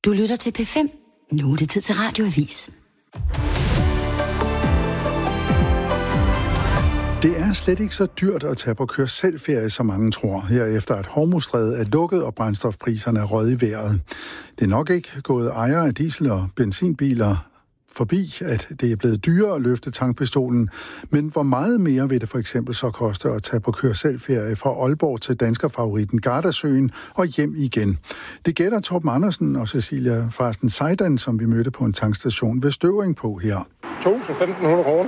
Du lytter til P5. Nu er det tid til Radioavis. Det er slet ikke så dyrt at tage på kør-selv-ferie, som mange tror, herefter at Hormuzstrædet er lukket og brændstofpriserne er røget i vejret. Det er nok ikke gået ejere af diesel- og benzinbiler forbi, at det er blevet dyrere at løfte tankpistolen, men hvor meget mere vil det for eksempel så koste at tage på kør-selv-ferie fra Aalborg til danskerfavoritten Gardasøen og hjem igen? Det gætter Torben Andersen og Cecilia Farsten Seidan, som vi mødte på en tankstation ved Støvring på her. 1.500 kroner.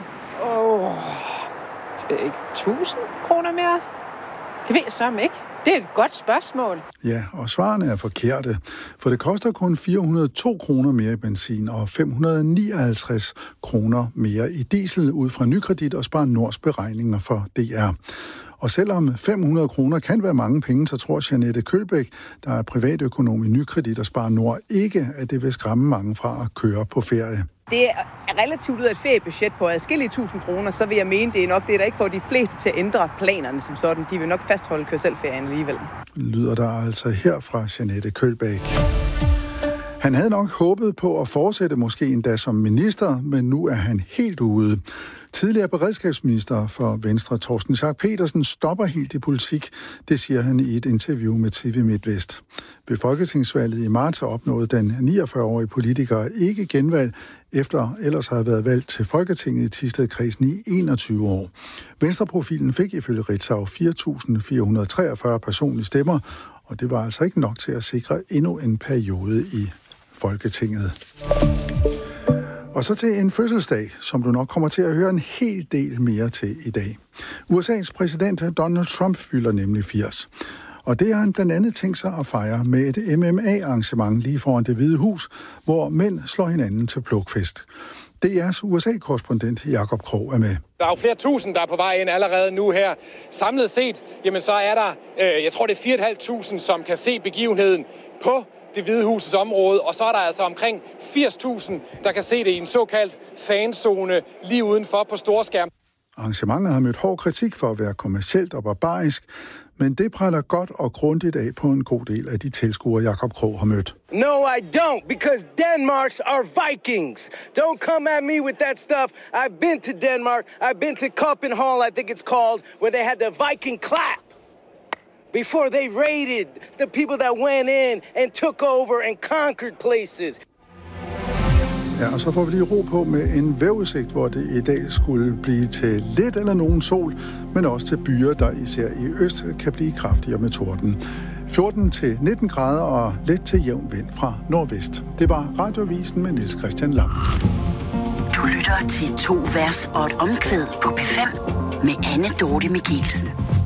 Ikke 1.000 kroner mere? Det ved jeg så ikke. Det er et godt spørgsmål. Ja, og svarene er forkerte, for det koster kun 402 kroner mere i benzin og 559 kroner mere i diesel ud fra Nykredit og Spar Nords beregninger for DR. Og selvom 500 kroner kan være mange penge, så tror Jeanette Kølbæk, der er privatøkonom i Nykredit og Spar Nord, ikke, at det vil skræmme mange fra at køre på ferie. Det er relativt ud af et feriebudget på adskillige 1.000 kroner, så vil jeg mene, det er nok det, der ikke får de fleste til at ændre planerne som sådan. De vil nok fastholde kør-selv-ferien alligevel. Lyder der altså her fra Jeanette Kølbæk. Han havde nok håbet på at fortsætte måske endda som minister, men nu er han helt ude. Tidligere beredskabsminister for Venstre, Torsten Schack Petersen, stopper helt i politik. Det siger han i et interview med TV MidtVest. Ved folketingsvalget i marts opnåede den 49-årige politiker ikke genvalg, efter ellers havde været valgt til Folketinget i Thisted-kredsen i 21 år. Venstreprofilen fik ifølge Ritzau 4.443 personlige stemmer, og det var altså ikke nok til at sikre endnu en periode i Folketinget. Og så til en fødselsdag, som du nok kommer til at høre en hel del mere til i dag. USA's præsident Donald Trump fylder nemlig 80. Og det har han blandt andet tænkt sig at fejre med et MMA-arrangement lige foran Det Hvide Hus, hvor mænd slår hinanden til plukfest. DR's USA-korrespondent Jakob Krog er med. Der er jo flere tusind, der er på vej ind allerede nu her. Samlet set, jamen så er der, jeg tror det er 4.500, som kan se begivenheden på Det Hvide Husets område, og så er der altså omkring 80.000, der kan se det i en såkaldt fanzone lige udenfor på storskærm. Arrangementet har mødt hård kritik for at være kommercielt og barbarisk, men det præller godt og grundigt af på en god del af de tilskuere, Jakob Krog har mødt. No, I don't, because Denmarks are Vikings. Don't come at me with that stuff. I've been to Denmark. I've been to Copenhagen, I think it's called, where they had the Viking clap before they raided the people that went in and took over and conquered places. Ja, og så får vi lige ro på med en vejrudsigt, hvor det i dag skulle blive til lidt eller nogen sol, men også til byer, der især i øst kan blive kraftigere med torden. 14-19 grader og let til jævn vind fra nordvest. Det var Radioavisen med Niels Christian Lang. Du lytter til 2 vers og et omkvæd på P5 med Anne Dorte Michelsen.